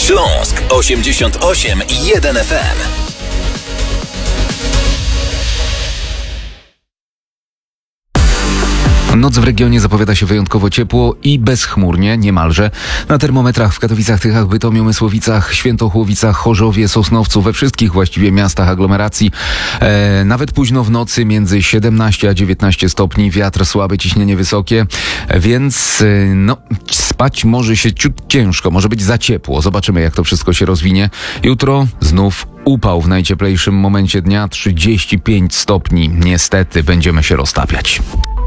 Śląsk 88,1 FM. Noc w regionie zapowiada się wyjątkowo ciepło i bezchmurnie, niemalże. Na termometrach w Katowicach, Tychach, Bytomiu, Mysłowicach, Świętochłowicach, Chorzowie, Sosnowcu, we wszystkich właściwie miastach aglomeracji. Nawet późno w nocy między 17 a 19 stopni, wiatr słaby, ciśnienie wysokie, więc spać może się ciut ciężko, może być za ciepło. Zobaczymy, jak to wszystko się rozwinie. Jutro znów upał w najcieplejszym momencie dnia, 35 stopni. Niestety będziemy się roztapiać.